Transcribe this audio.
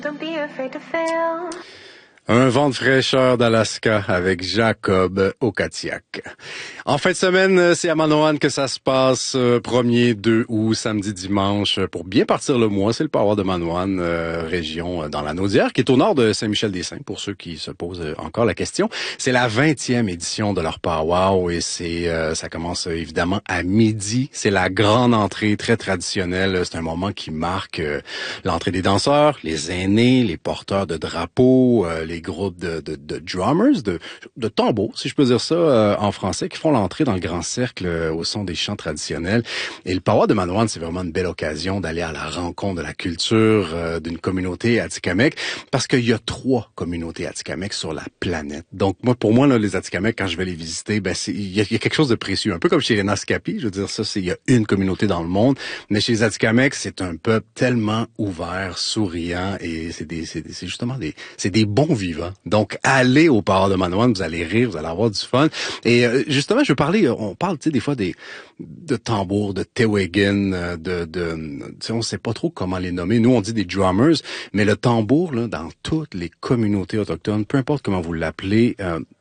Don't be afraid to fail. Un vent de fraîcheur d'Alaska avec Jacob Okatiak. En fin de semaine, c'est à Manoan que ça se passe, 1er, 2 août, samedi, dimanche, pour bien partir le mois. C'est le Power de Manoan, région dans la Naudière, qui est au nord de Saint-Michel-des-Saints, pour ceux qui se posent encore la question. C'est la 20e édition de leur Power et ça commence évidemment à midi. C'est la grande entrée très traditionnelle. C'est un moment qui marque l'entrée des danseurs, les aînés, les porteurs de drapeaux, les groupes de drummers, de tambours, si je peux dire ça en français, qui font l'entrée dans le grand cercle au son des chants traditionnels. Et le Power de Manoan, c'est vraiment une belle occasion d'aller à la rencontre de la culture d'une communauté atikamekw, parce qu'il y a 3 communautés atikamekw sur la planète. Donc pour moi, là, les Atikamekw, quand je vais les visiter, il y a quelque chose de précieux. Un peu comme chez les Naskapi, je veux dire, il y a une communauté dans le monde, mais chez les Atikamekw, c'est un peuple tellement ouvert, souriant, et c'est justement des bons vivants. Donc, allez au Power de Manoan, vous allez rire, vous allez avoir du fun. Et justement, on parle, tu sais, des fois de tambours, de Tewagin, tu sais, on sait pas trop comment les nommer. Nous, on dit des drummers, mais le tambour, là, dans toutes les communautés autochtones, peu importe comment vous l'appelez,